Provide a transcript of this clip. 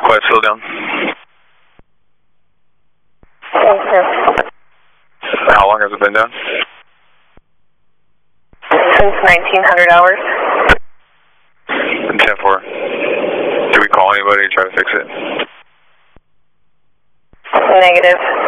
Quiet, slow down. Yes, sir. How long has it been down? Since 1900 hours. And 10-4. Did we call anybody to try to fix it? Negative.